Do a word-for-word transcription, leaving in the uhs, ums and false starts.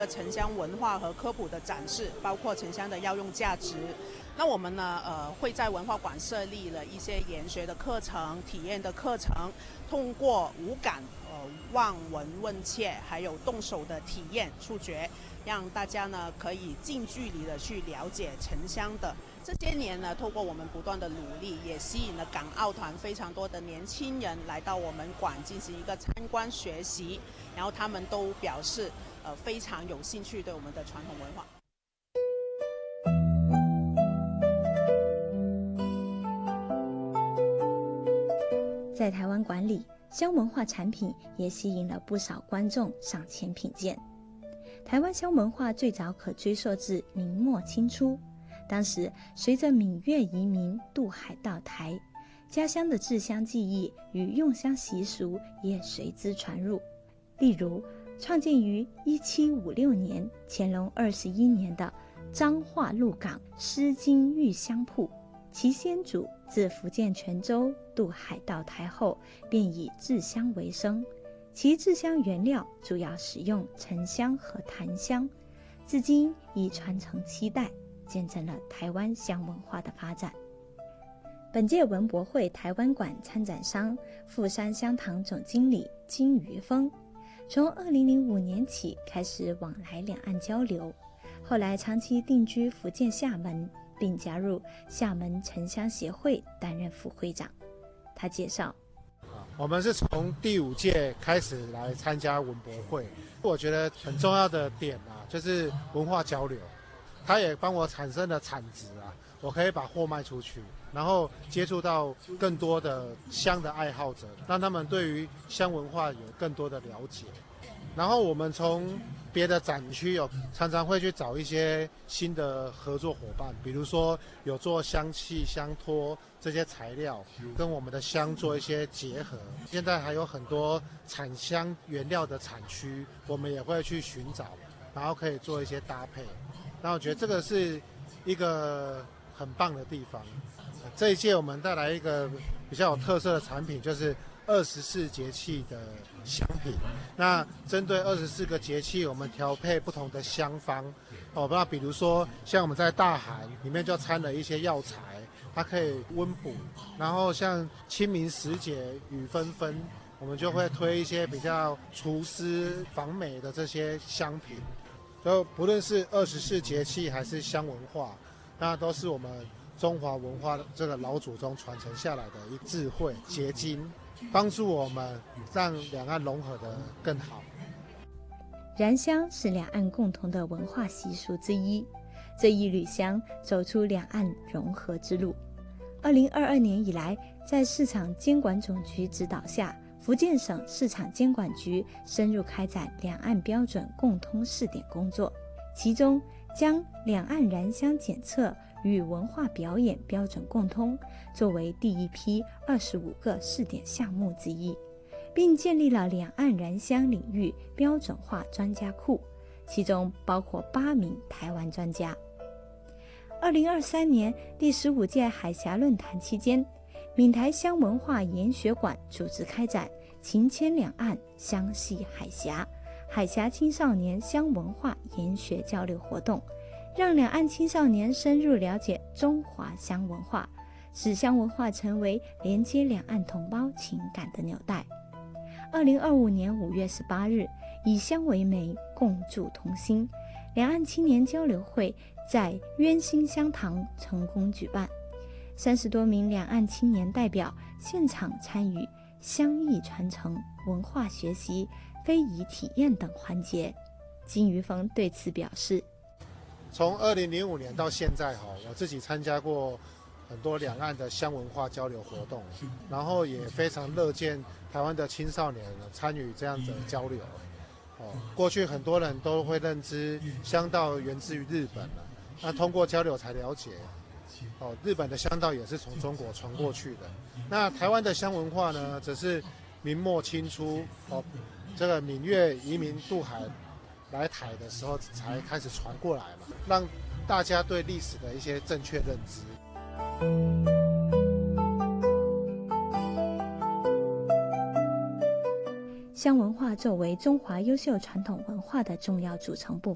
城乡文化和科普的展示，包括城乡的药用价值。那我们呢，呃，会在文化馆设立了一些研学的课程、体验的课程，通过五感，呃，望闻问切，还有动手的体验、触觉，让大家呢可以近距离的去了解城乡的。这些年呢，透过我们不断的努力，也吸引了港澳团非常多的年轻人来到我们馆进行一个参观学习，然后他们都表示，呃，非常有兴趣对我们的传统文化。 在台湾馆里，乡文化产品也吸引了不少观众上前品鉴。台湾乡文化最早可追溯至明末清初，当时随着闽粤移民渡海到台，家乡的制香技艺与用香习俗也随之传入。例如，创建于一七五六年乾隆二十一年的彰化鹿港狮金玉香铺，其先主自福建泉州渡海到台后，便以制香为生。其制香原料主要使用沉香和檀香，至今已传承七代，见证了台湾香文化的发展。本届文博会台湾馆参展商富山香堂总经理金于峰，从二零零五年起开始往来两岸交流，后来长期定居福建厦门，并加入厦门城乡协会担任副会长。他介绍， 我们是从第五届开始来参加文博会，我觉得很重要的点啊，就是文化交流，它也帮我产生了产值啊，我可以把货卖出去，然后接触到更多的香的爱好者，让他们对于香文化有更多的了解。然后我们从别的展区有常常会去找一些新的合作伙伴，比如说有做香气、香托这些材料，跟我们的香做一些结合。现在还有很多产香原料的产区，我们也会去寻找，然后可以做一些搭配。那我觉得这个是一个很棒的地方。这一届我们带来一个比较有特色的产品，就是二十四节气的香品。那针对二十四个节气，我们调配不同的香方。哦，那比如说像我们在大寒里面就掺了一些药材，它可以温补。然后像清明时节雨纷纷，我们就会推一些比较除湿防霉的这些香品。就不论是二十四节气还是香文化，那都是我们中华文化这个老祖宗传承下来的一智慧结晶，帮助我们让两岸融合得更好。 燃香是两岸共同的文化习俗之一，这一缕香走出两岸融合之路。二零二二年以来，在市场监管总局指导下，福建省市场监管局深入开展两岸标准共通试点工作，其中将两岸燃香检测与文化表演标准共通作为第一批二十五个试点项目之一，并建立了两岸燃香领域标准化专家库，其中包括八名台湾专家。二零二三年第十五届海峡论坛期间，闽台香文化研学馆组织开展情牵两岸，香系海峡海峡青少年香文化研学交流活动，让两岸青少年深入了解中华香文化，使香文化成为连接两岸同胞情感的纽带。二零二五年五月十八日，以香为媒，共筑同心，两岸青年交流会在渊心香堂成功举办，三十多名两岸青年代表现场参与香艺传承、文化学习、非遗体验等环节。金于峰对此表示， 从二零零五年到现在，我自己参加过很多两岸的香文化交流活动，然后也非常乐见台湾的青少年参与这样的交流。过去很多人都会认知香道源自于日本，那通过交流才了解，日本的香道也是从中国传过去的。那台湾的香文化呢，则是明末清初这个闽粤移民渡海来台的时候才开始传过来嘛，让大家对历史的一些正确认知。 香文化作为中华优秀传统文化的重要组成部